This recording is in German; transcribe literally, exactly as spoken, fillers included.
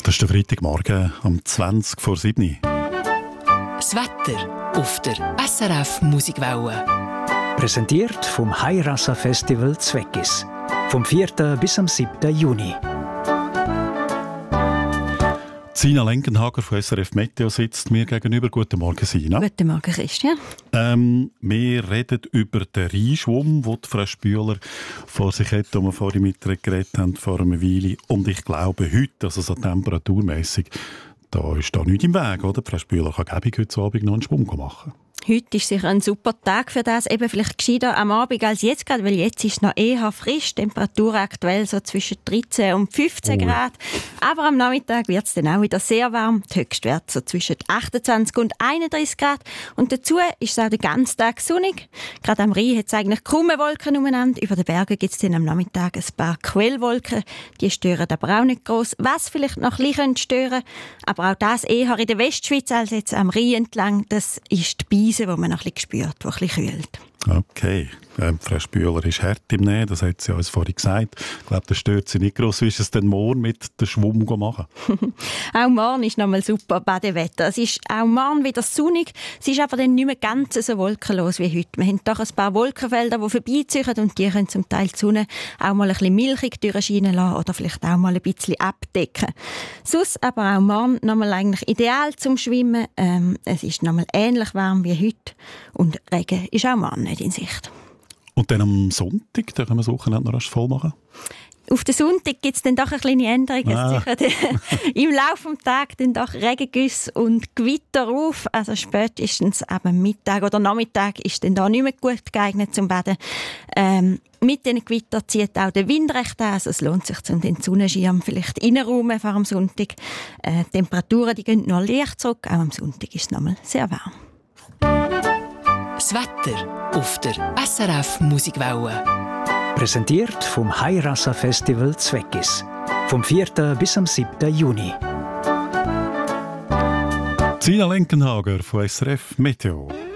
Das ist der Freitagmorgen um zwanzig vor sieben. Das Wetter auf der S R F Musikwelle. Präsentiert vom Heirassa Festival Zweckis. Vom vierten bis am siebten Juni. Sina Lenkenhager von S R F Meteo sitzt mir gegenüber. Guten Morgen, Sina. Guten Morgen, Christian. Ähm, wir reden über den Rheinschwamm, den Frau Spüler vor sich hat, wo wir vorhin mit ihr geredet haben, vor einer Weile. Und ich glaube, heute, also so temperaturmässig, da ist da nichts im Weg, oder? Frau Spüler kann gäbig heute Abend noch einen Schwamm machen. Heute ist sicher ein super Tag für das. Eben vielleicht gescheiter am Abend als jetzt gerade, weil jetzt ist es noch eher frisch. Temperatur aktuell so zwischen dreizehn und fünfzehn oh. Grad. Aber am Nachmittag wird es dann auch wieder sehr warm. Die Höchstwerte so zwischen achtundzwanzig und einunddreißig Grad. Und dazu ist es auch den ganzen Tag sonnig. Gerade am Rhein hat es eigentlich kaum Wolken umeinander. Über den Bergen gibt es dann am Nachmittag ein paar Quellwolken. Die stören aber auch nicht gross. Was vielleicht noch ein bisschen stören, aber auch das eher in der Westschweiz als jetzt am Rhein entlang, das ist die Beise, die man noch ein bisschen spürt, die ein bisschen kühlt. Okay, ähm, Frau Spüler ist hart im Nähen, das hat sie uns vorhin gesagt. Ich glaube, das stört sie nicht gross. Wie ist es denn morgen mit dem Schwamm machen? Auch morgen ist nochmal super Badewetter. Es ist auch morgen wieder sonnig. Es ist aber dann nicht mehr ganz so wolkenlos wie heute. Wir haben doch ein paar Wolkenfelder, die vorbeiziehen und die können zum Teil die Sonne auch mal ein bisschen milchig durchscheinen lassen oder vielleicht auch mal ein bisschen abdecken. Sonst aber auch morgen nochmal eigentlich ideal zum Schwimmen. Ähm, es ist nochmal ähnlich warm wie heute und Regen ist auch morgen nicht in Sicht. Und dann am Sonntag, da können wir das Wochenende noch voll machen? Auf den Sonntag gibt es dann doch eine kleine Änderung. Ah. Im Laufe des Tages dann doch Regengüsse und Gewitter auf. Also spätestens am Mittag oder Nachmittag ist dann da nicht mehr gut geeignet zum Baden. Ähm, mit diesen Gewitter zieht auch der Wind recht an. Also es lohnt sich, um den Sonnenschirm vielleicht reinzuräumen vor dem Sonntag. Äh, die Temperaturen die gehen noch leicht zurück. Auch am Sonntag ist es nochmal sehr warm. Das Wetter auf der S R F Musikwelle. Präsentiert vom Heirassa Festival Zweckis. Vom vierten bis am siebten Juni. Sina Lenkenhager von S R F Meteo.